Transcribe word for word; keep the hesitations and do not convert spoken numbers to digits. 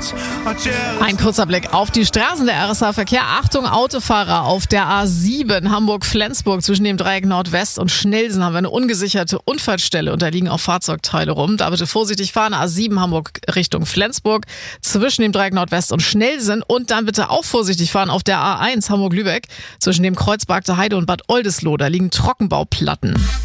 Ein kurzer Blick auf die Straßen der R S A-Verkehr. Achtung, Autofahrer auf der A sieben Hamburg-Flensburg zwischen dem Dreieck Nordwest und Schnelsen haben wir eine ungesicherte Unfallstelle und da liegen auch Fahrzeugteile rum. Da bitte vorsichtig fahren. A sieben Hamburg Richtung Flensburg zwischen dem Dreieck Nordwest und Schnelsen und dann bitte auch vorsichtig fahren auf der A eins Hamburg-Lübeck zwischen dem Kreuz Bargte Heide und Bad Oldesloe. Da liegen Trockenbauplatten.